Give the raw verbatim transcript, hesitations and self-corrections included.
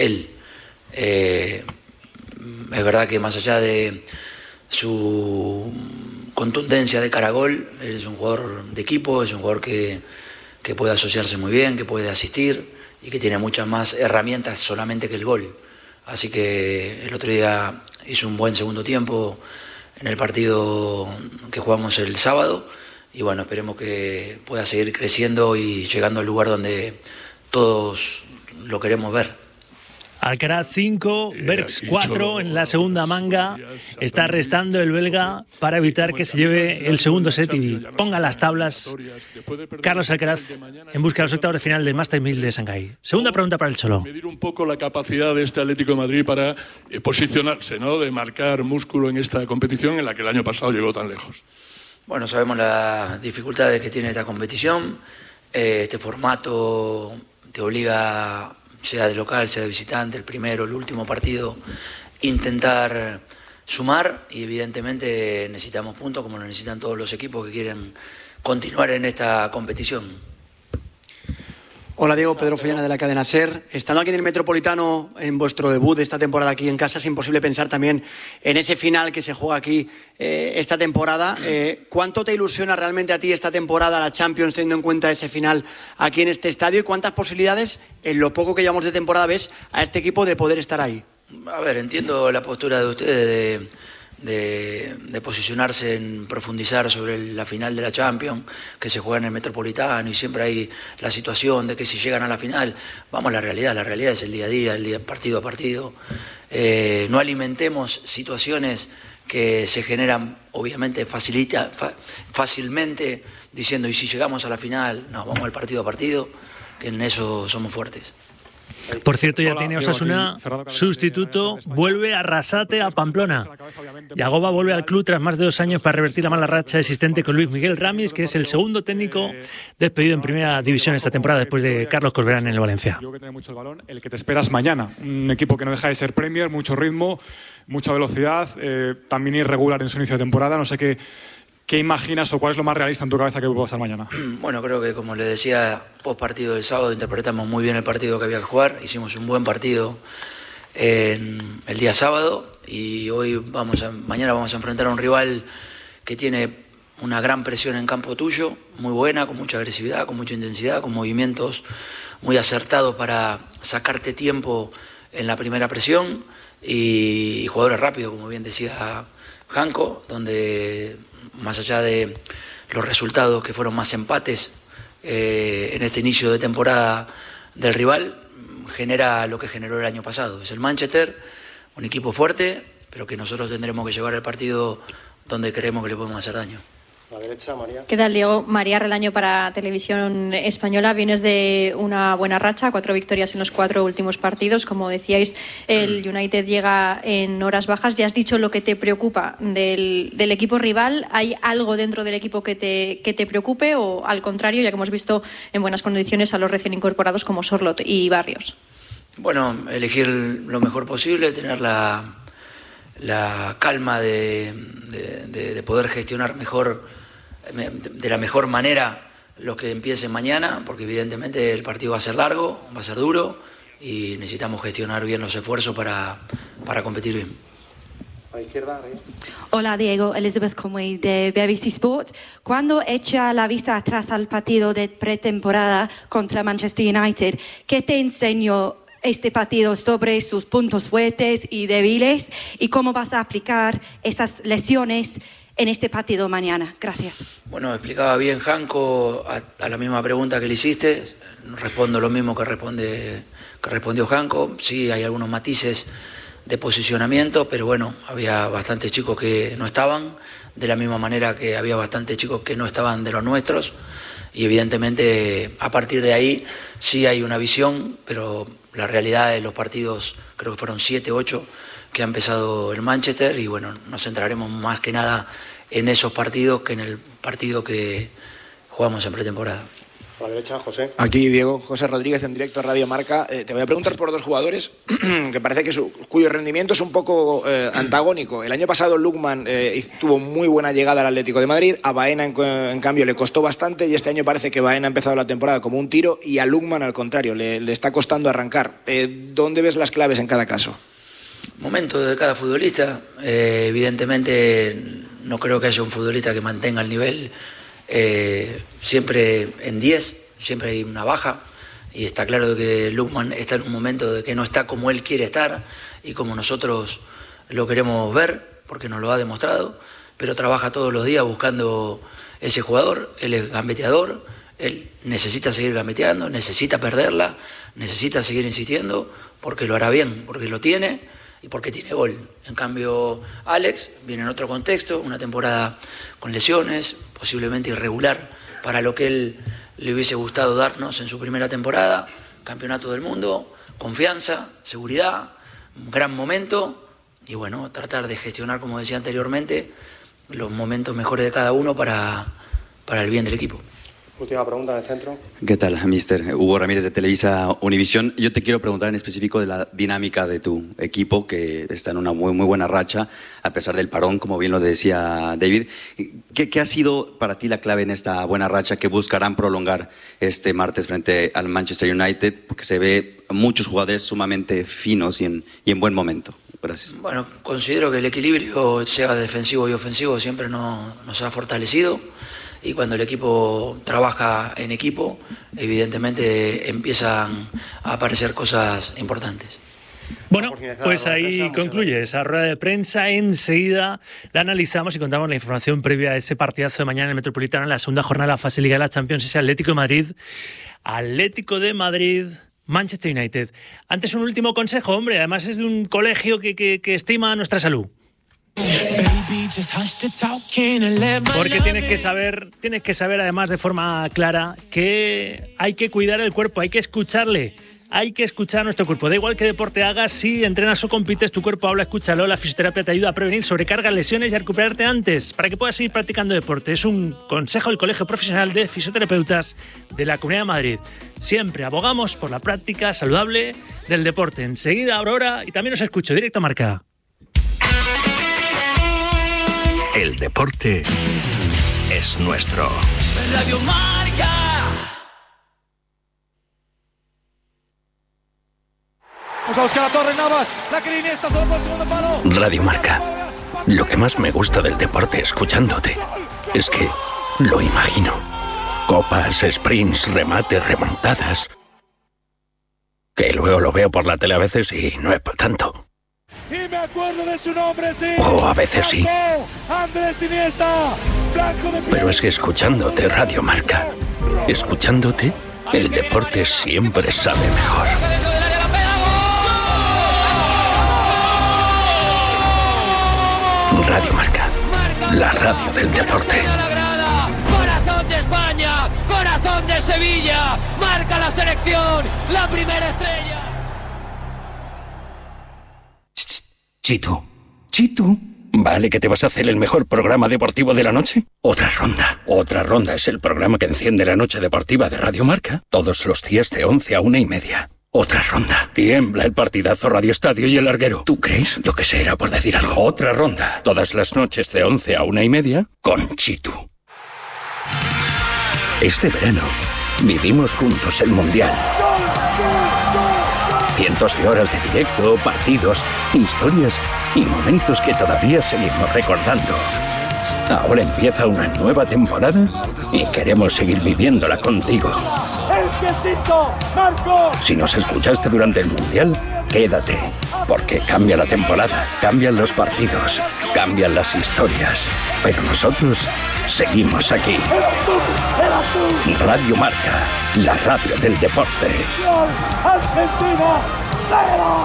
él. Eh, es verdad que más allá de su contundencia de cara a gol, él es un jugador de equipo, es un jugador que, que puede asociarse muy bien, que puede asistir y que tiene muchas más herramientas solamente que el gol. Así que el otro día hizo un buen segundo tiempo en el partido que jugamos el sábado y bueno, esperemos que pueda seguir creciendo y llegando al lugar donde todos lo queremos ver. Alcaraz cinco, Bergs cuatro en la segunda manga. Está restando el belga para evitar que se lleve el segundo set y ponga las tablas Carlos Alcaraz en busca de los octavos de final del Masters mil de Shanghái. Segunda pregunta para el Cholo. Medir un poco la capacidad de este Atlético de Madrid para eh, posicionarse, ¿no? De marcar músculo en esta competición en la que el año pasado llegó tan lejos. Bueno, sabemos las dificultades que tiene esta competición. Eh, este formato te obliga, sea de local, sea de visitante, el primero, el último partido, intentar sumar y evidentemente necesitamos puntos como lo necesitan todos los equipos que quieren continuar en esta competición. Hola Diego, Pedro Follana de la cadena SER. Estando aquí en el Metropolitano en vuestro debut de esta temporada aquí en casa, es imposible pensar también en ese final que se juega aquí eh, esta temporada. Eh, ¿Cuánto te ilusiona realmente a ti esta temporada, la Champions, teniendo en cuenta ese final aquí en este estadio? ¿Y cuántas posibilidades, en lo poco que llevamos de temporada, ves a este equipo de poder estar ahí? A ver, entiendo la postura de ustedes de... De, de posicionarse en profundizar sobre el, la final de la Champions que se juega en el Metropolitano y siempre hay la situación de que si llegan a la final, vamos a la realidad, la realidad es el día a día, el día partido a partido. Eh, no alimentemos situaciones que se generan obviamente facilita, fa, fácilmente diciendo y si llegamos a la final, no, vamos al partido a partido, que en eso somos fuertes. Por cierto, ya tiene Osasuna sustituto, vuelve Arrasate a Pamplona. Yagoba vuelve al club tras más de dos años para revertir la mala racha existente con Luis Miguel Ramis, que es el segundo técnico despedido en primera división esta temporada después de Carlos Corberán en el Valencia. Yo que tiene mucho el balón, el que te esperas mañana. Un equipo que no deja de ser Premier, mucho ritmo, mucha velocidad, eh, también irregular en su inicio de temporada. No sé qué. ¿Qué imaginas o cuál es lo más realista en tu cabeza que puede pasar mañana? Bueno, creo que como le decía, post partido del sábado interpretamos muy bien el partido que había que jugar, hicimos un buen partido en el día sábado y hoy vamos a, mañana vamos a enfrentar a un rival que tiene una gran presión en campo tuyo, muy buena, con mucha agresividad, con mucha intensidad, con movimientos muy acertados para sacarte tiempo en la primera presión y, y jugadores rápidos, como bien decía Janko, donde más allá de los resultados que fueron más empates eh, en este inicio de temporada del rival, genera lo que generó el año pasado. Es el Manchester, un equipo fuerte, pero que nosotros tendremos que llevar el partido donde creemos que le podemos hacer daño. La derecha, María. ¿Qué tal, Diego? María Relaño para Televisión Española. Vienes de una buena racha, cuatro victorias en los cuatro últimos partidos. Como decíais, el United llega en horas bajas. Ya has dicho lo que te preocupa del, del equipo rival. ¿Hay algo dentro del equipo que te, que te preocupe o al contrario, ya que hemos visto en buenas condiciones a los recién incorporados como Sorloth y Barrios? Bueno, elegir lo mejor posible, tener la, la calma de, de, de, de poder gestionar mejor de la mejor manera los que empiecen mañana, porque evidentemente el partido va a ser largo, va a ser duro y necesitamos gestionar bien los esfuerzos para, para competir bien. A la izquierda, arriba. Hola Diego, Elizabeth Conway de B B C Sport. Cuando echa la vista atrás al partido de pretemporada contra Manchester United, ¿qué te enseñó este partido sobre sus puntos fuertes y débiles y cómo vas a aplicar esas lesiones en este partido mañana? Gracias. Bueno, explicaba bien Janko a, a la misma pregunta que le hiciste, respondo lo mismo que responde que respondió Janko. Sí, hay algunos matices de posicionamiento, pero bueno, había bastantes chicos que no estaban, de la misma manera que había bastantes chicos que no estaban de los nuestros, y evidentemente a partir de ahí sí hay una visión, pero la realidad de los partidos, creo que fueron siete, ocho, que ha empezado el Manchester, y bueno, nos centraremos más que nada en esos partidos que en el partido que jugamos en pretemporada. A la derecha, José. Aquí Diego, José Rodríguez en directo a Radio Marca. Eh, te voy a preguntar por dos jugadores que parece que su, cuyo rendimiento es un poco eh, antagónico. El año pasado Lukman eh, tuvo muy buena llegada al Atlético de Madrid, a Baena en, en cambio le costó bastante y este año parece que Baena ha empezado la temporada como un tiro y a Lukman al contrario, le, le está costando arrancar. Eh, ¿Dónde ves las claves en cada caso? Momento de cada futbolista. Eh, evidentemente no creo que haya un futbolista que mantenga el nivel Eh, siempre en diez, siempre hay una baja y está claro que Lukman está en un momento de que no está como él quiere estar y como nosotros lo queremos ver porque nos lo ha demostrado, pero trabaja todos los días buscando ese jugador. Él es gambeteador, él necesita seguir gambeteando, necesita perderla, necesita seguir insistiendo porque lo hará bien, porque lo tiene y porque tiene gol. En cambio, Alex viene en otro contexto, una temporada con lesiones, posiblemente irregular para lo que él le hubiese gustado darnos en su primera temporada, campeonato del mundo, confianza, seguridad, un gran momento y bueno, tratar de gestionar, como decía anteriormente, los momentos mejores de cada uno para, para el bien del equipo. Última pregunta en el centro. ¿Qué tal, mister? Hugo Ramírez de Televisa Univisión. Yo te quiero preguntar en específico de la dinámica de tu equipo, que está en una muy, muy buena racha, a pesar del parón, como bien lo decía David. ¿Qué, ¿Qué ha sido para ti la clave en esta buena racha que buscarán prolongar este martes frente al Manchester United? Porque se ve muchos jugadores sumamente finos y en, y en buen momento. Gracias. Bueno, considero que el equilibrio, sea defensivo y ofensivo, siempre nos, nos ha fortalecido. Y cuando el equipo trabaja en equipo, evidentemente empiezan a aparecer cosas importantes. Bueno, pues ahí concluye esa rueda de prensa. Enseguida la analizamos y contamos la información previa a ese partidazo de mañana en el Metropolitano, en la segunda jornada de la fase Liga de la Champions, ese Atlético de Madrid. Atlético de Madrid, Manchester United. Antes un último consejo, hombre, además es de un colegio que, que, que estima nuestra salud. Porque tienes que saber, tienes que saber además de forma clara que hay que cuidar el cuerpo, hay que escucharle, hay que escuchar a nuestro cuerpo. Da igual qué deporte hagas, si entrenas o compites, tu cuerpo habla, escúchalo. La fisioterapia te ayuda a prevenir sobrecargas, lesiones y a recuperarte antes para que puedas seguir practicando deporte. Es un consejo del Colegio Profesional de Fisioterapeutas de la Comunidad de Madrid. Siempre abogamos por la práctica saludable del deporte. Enseguida, Aurora, y también os escucho directo a Marca. El deporte es nuestro. Radio Marca. Vamos a buscar a Torres Navas. La que Iniesta solo por el segundo palo. Radio Marca. Lo que más me gusta del deporte escuchándote es que lo imagino. Copas, sprints, remates, remontadas. Que luego lo veo por la tele a veces y no es para tanto. Y me acuerdo de su nombre, sí. Oh, a veces sí. Andrés Iniesta. Blanco de Pero es que escuchándote Radio Marca, escuchándote, el deporte siempre sabe mejor. Radio Marca, la radio del deporte. Corazón de España, corazón de Sevilla. Marca la selección, la primera estrella. Chitu, Chitu. ¿Vale que te vas a hacer el mejor programa deportivo de la noche? Otra ronda. Otra ronda es el programa que enciende la noche deportiva de Radio Marca. Todos los días de once a una y media. Otra ronda. Tiembla el partidazo Radio Estadio y el larguero. ¿Tú crees? Yo que sé, era por decir algo. Otra ronda. Todas las noches de once a una y media con Chitu. Este verano vivimos juntos el Mundial. Cientos de horas de directo, partidos, historias y momentos que todavía seguimos recordando. Ahora empieza una nueva temporada y queremos seguir viviéndola contigo. ¡El quesito, Marco! Si nos escuchaste durante el Mundial, quédate, porque cambia la temporada, cambian los partidos, cambian las historias. Pero nosotros seguimos aquí. Radio Marca, la radio del deporte. ¡Argentina!